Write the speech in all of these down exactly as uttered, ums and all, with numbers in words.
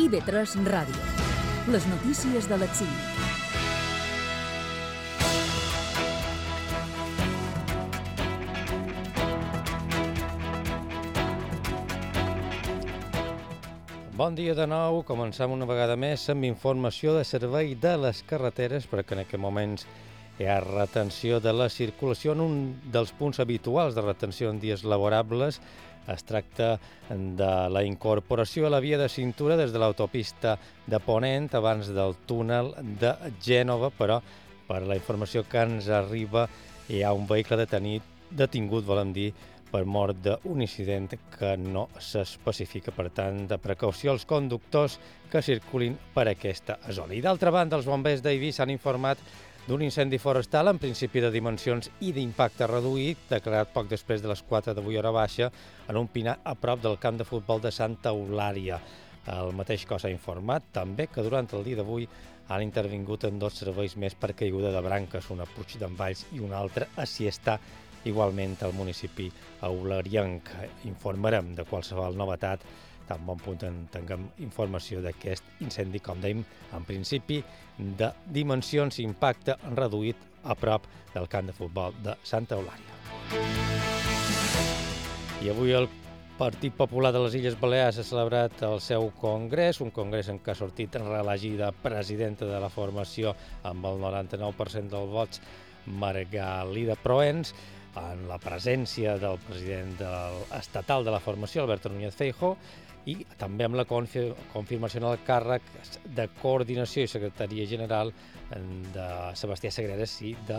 I B tres Ràdio. Les notícies de les cinc. Bon dia de nou. Comencem una vegada més amb informació de servei de les carreteres, perquè en aquests moments hi ha retenció de la circulació en un dels punts habituals de retenció en dies laborables. Es tracta de la incorporació a la via de cintura des de l'autopista de Ponent abans del túnel de Gènova, però per la informació que ens arriba hi ha un vehicle detenit, detingut, volem dir, per mort d'un incident que no s'especifica. Per tant, de precaució als conductors que circulin per aquesta zona. I d'altra banda, els bombers d'Eivissa s'han informat d'un incendi forestal en principi de dimensions i d'impacte reduït, declarat poc després de les quatre d'avui hora baixa, en un pinar a prop del camp de futbol de Santa Eulària. El mateix cos ha informat també que durant el dia d'avui han intervingut en dos serveis més per caiguda de branques, una a Puig d'en Valls i una altra a Siestà, igualment al municipi eularienc. Informarem de qualsevol novetat tan bon punt en tinguem informació d'aquest incendi, com dèiem, en principi de dimensions i impacte reduït a prop del camp de futbol de Santa Eulària. I avui el Partit Popular de les Illes Balears ha celebrat el seu congrés, un congrés en què ha sortit reelegida presidenta de la formació amb el noranta-nou per cent dels vots, Margalida Proens, en la presència del president estatal de la formació, Alberto Núñez Feijóo, i també amb la confirmació en el càrrec de coordinació i secretaria general de Sebastià Sagreras i de,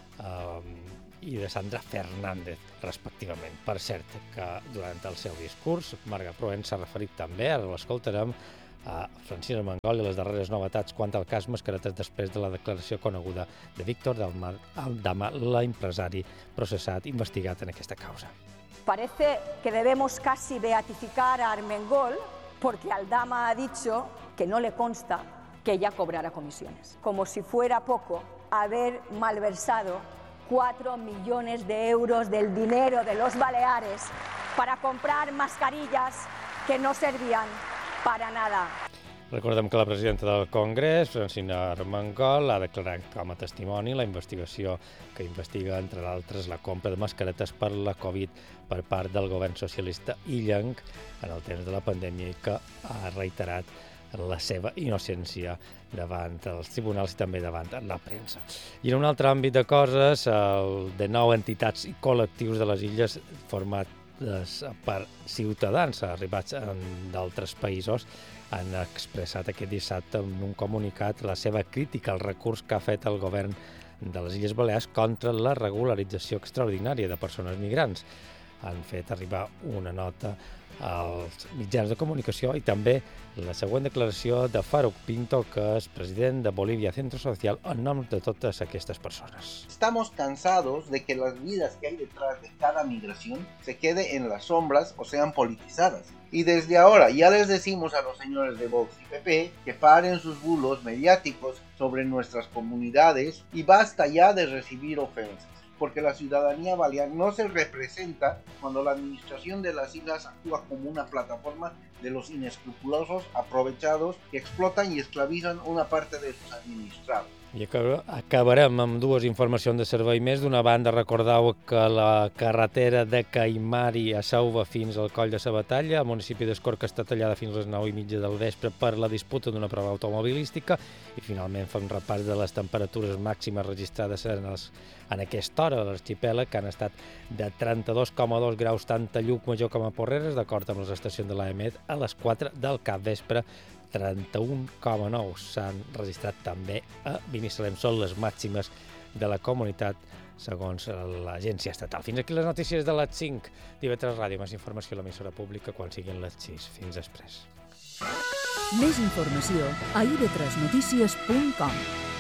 eh, i de Sandra Fernández, respectivament. Per cert, que durant el seu discurs, Marga Proens s'ha referit també, ara l'escoltarem, a Francina Armengol i les darreres novetats quant al cas Mascaretes després de la declaració coneguda de Víctor Aldama, l'empresari processat, investigat en aquesta causa. Parece que debemos casi beatificar a Armengol porque Aldama ha dicho que no le consta que ella cobrara comisiones. Como si fuera poco haber malversado cuatro millones de euros del dinero de los Baleares para comprar mascarillas que no servían para nada. Recordem que la presidenta del Congrés, Francina Armengol, ha declarat com a testimoni la investigació que investiga, entre d'altres, la compra de mascaretes per la Covid per part del govern socialista illenc en el temps de la pandèmia i que ha reiterat la seva innocència davant els tribunals i també davant la premsa. I en un altre àmbit de coses, el de nou entitats i col·lectius de les illes format per ciutadans arribats d'altres països han expressat aquest dissabte en un comunicat la seva crítica al recurs que ha fet el govern de les Illes Balears contra la regularització extraordinària de persones migrants. Han fet arribar una nota als mitjans de comunicació i també la següent declaració de Farouk Pinto, que és president de Bolivia Centro Social, en nom de totes aquestes persones. Estamos cansados de que las vidas que hay detrás de cada migración se quede en las sombras o sean politizadas. Y desde ahora ya les decimos a los señores de Vox y P P que paren sus bulos mediáticos sobre nuestras comunidades y basta ya de recibir ofensas, porque la ciudadanía balear no se representa cuando la administración de las islas actúa como una plataforma de los inescrupulosos aprovechados que explotan y esclavizan una parte de sus administrados. I acabarem amb dues informacions de servei més. D'una banda, recordeu que la carretera de Caimari a Sauva fins al Coll de la Batalla, al municipi d'Escorca, està tallada fins a les nou i mitja del vespre per la disputa d'una prova automobilística i finalment fa un repàs de les temperatures màximes registrades en, els, en aquesta hora de l'arxipèlag, que han estat de trenta-dos coma dos graus tant a Llucmajor com a Porreres, d'acord amb les estacions de l'A E M E T, a les quatre del capvespre. trenta-un coma nou s'han registrat també a Binissalem. Són les màximes de la comunitat, segons l'agència estatal. Fins aquí les notícies de les cinc. d'I B tres Ràdio, més informació a l'emissora pública quan siguin les sis. Fins després. Més informació a i be tres notícies punt com.